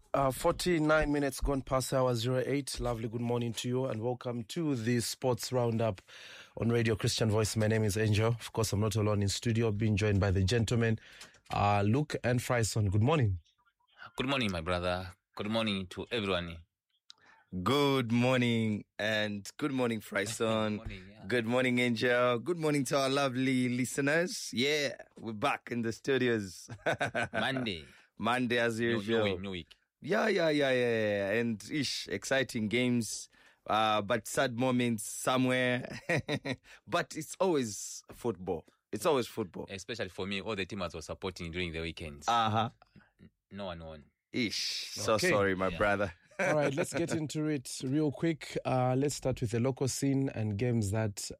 49 minutes gone past hour 08. Lovely good morning to you and welcome to the Sports Roundup on Radio Christian Voice. My name is Angel. Of course, I'm not alone in studio, being joined by the gentlemen, Luke and Fryson. Good morning. Good morning, my brother. Good morning to everyone. Good morning and good morning, Fryson. Good morning, Angel. Good morning to our lovely listeners. Yeah, we're back in the studios. Monday as usual. New week. Yeah. And exciting games, but sad moments somewhere. But it's always football. Especially for me, all the teams were supporting during the weekends. No one won. So sorry, my brother. All right, let's get into it real quick. Let's start with the local scene and games that,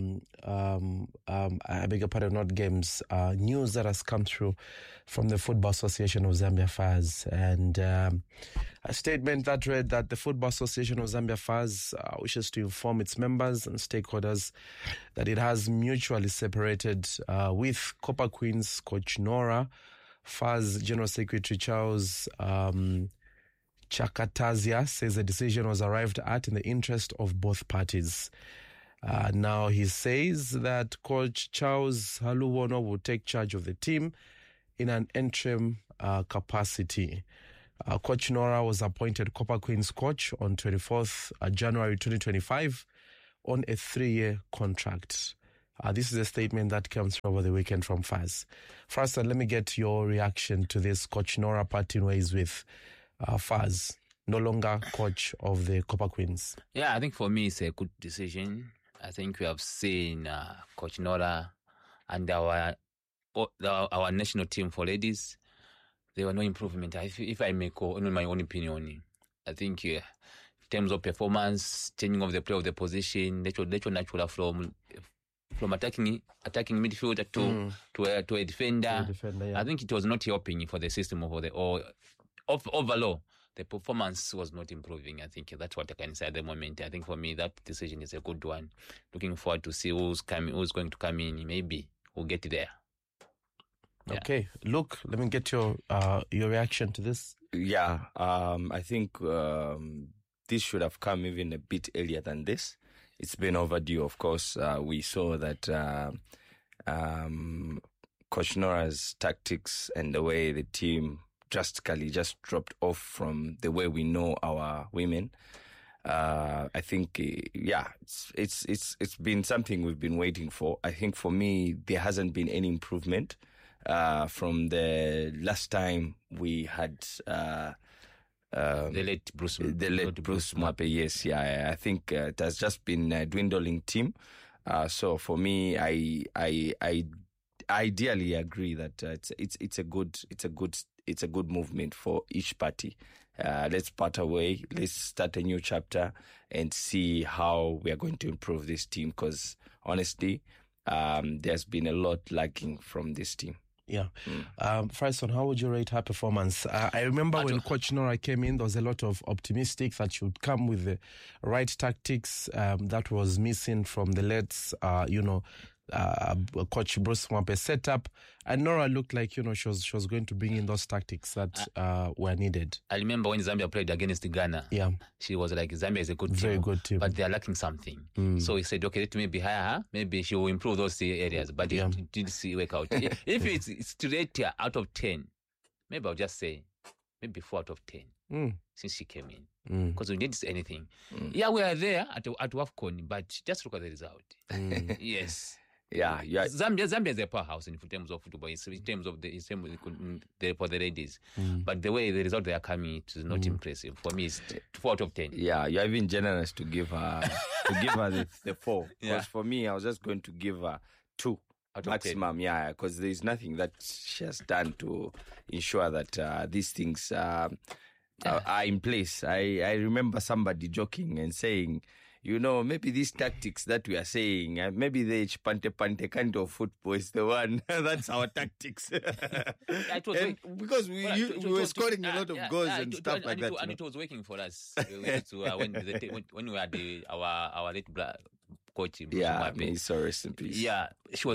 I beg your pardon, not games, news that has come through from the Football Association of Zambia FAS. And a statement that read that the Football Association of Zambia FAS wishes to inform its members and stakeholders that it has mutually separated with Copper Queens coach Nora, FAS General Secretary Charles Chakatazia says the decision was arrived at in the interest of both parties. Now he says that Coach Charles Haluwono will take charge of the team in an interim capacity. Coach Nora was appointed Copper Queens coach on 24th January 2025 on a 3-year contract. This is a statement that comes over the weekend from FAS. First, let me get your reaction to this. Coach Nora parting ways with FAS, no longer coach of the Copper Queens. Yeah, I think for me it's a good decision. I think we have seen Coach Nora and our national team for ladies. There were no improvement. If I may go on my own opinion, I think in terms of performance, changing of the play of the position, they were natural from attacking midfielder to a defender. Yeah. I think it was not helping for the system overall, the performance was not improving. I think that's what I can say at the moment. I think for me, that decision is a good one. Looking forward to see who's going to come in. Maybe we'll get there. Yeah. Okay, Luke, let me get your reaction to this. Yeah, I think this should have come even a bit earlier than this. It's been overdue, of course. We saw that Coach Nora's tactics and the way the team drastically just dropped off from the way we know our women. I think, it's been something we've been waiting for. I think for me, there hasn't been any improvement from the last time we had the late Bruce Mwape. Yes, yeah. I think it has just been a dwindling team. So for me, I ideally agree that it's a good movement for each party. Let's part away. Let's start a new chapter and see how we are going to improve this team. Because honestly, there's been a lot lacking from this team. Yeah. Fryson, how would you rate her performance? I remember when Coach Nora came in, there was a lot of optimistic that she would come with the right tactics that was missing from the late, Coach Bruce Mwape setup, and Nora looked like she was going to bring in those tactics that were needed. I remember when Zambia played against Ghana. Yeah, she was like, Zambia is a very good team, but they are lacking something. So he said, okay, let me be hire her. Maybe she will improve those areas. But it didn't work out. If it's to rate out of 10, maybe I'll just say maybe 4 out of 10 since she came in. Because we didn't say anything. Yeah, we are there at WAFCON, but just look at the result. Yes. Yeah. Zambia is a powerhouse in terms of football, in terms of for the ladies. But the way the result they are coming, it is not impressive. For me, it's 4 out of 10. Yeah, you're even generous to give her the 4. Because for me, I was just going to give her 2 maximum. 10. Yeah, because there is nothing that she has done to ensure that these things are in place. I remember somebody joking and saying, maybe these tactics that we are saying, maybe the pante kind of football is the one. That's our tactics. Because we were scoring a lot of goals and stuff like that. And it was working for us when we had our late black coach. Yeah, so rest in peace. Yeah, she was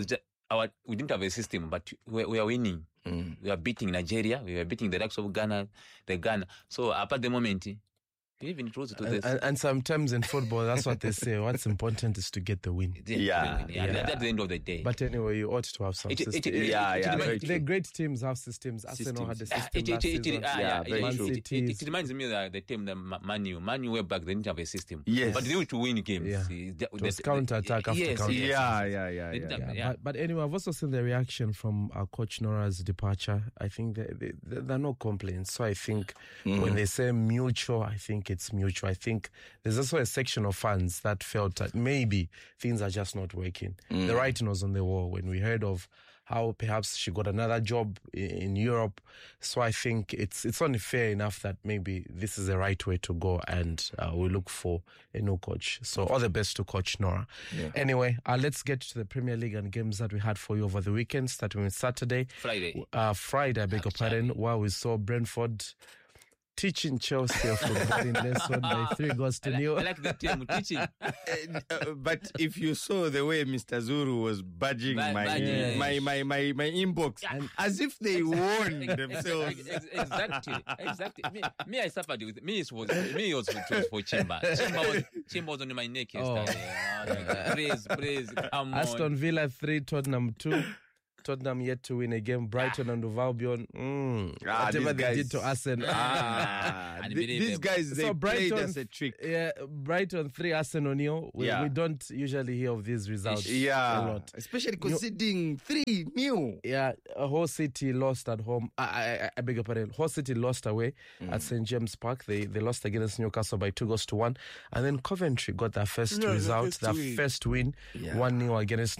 we didn't have a system, but we are winning. We are beating Nigeria. We are beating the likes of Ghana. So up at the moment, even close to this. And sometimes in football, that's what they say. What's important is to get the win. At the end of the day. But anyway, you ought to have some systems. The great teams have systems. Arsenal had a system last season. It reminds me of the team, the Manu. Manu way back, they didn't have a system. Yes. But they were to win games. Yeah. It was counter-attack after counter-attack. But anyway, I've also seen the reaction from Coach Nora's departure. I think there are no complaints. So I think when they say mutual, I think it's mutual. I think there's also a section of fans that felt that maybe things are just not working. The writing was on the wall when we heard of how perhaps she got another job in Europe. So I think it's only fair enough that maybe this is the right way to go, and we look for a new coach. So all the best to Coach Nora. Yeah. Anyway, let's get to the Premier League and games that we had for you over the weekend, starting with Friday, I beg your pardon, while we saw Brentford teaching Chelsea a footballing lesson by 3-0. I like the term, teaching. But if you saw the way Mr. Zuru was budging my inbox, as if they won themselves. Exactly. Me, I suffered with me. It was for Chimba. Chimba was on my neck yesterday. Praise, come on. Aston Villa 3, Tottenham 2. Tottenham yet to win a game. Brighton and Albion. Whatever they did to Arsenal. These guys, they played us a trick. Yeah, Brighton 3, Arsenal 0. We don't usually hear of these results a lot. Especially conceding 3-0. Yeah, Hull City lost at home. I beg your pardon. Hull City lost away at St. James Park. They lost against Newcastle by 2-1. And then Coventry got their first result, their first win, 1-0 against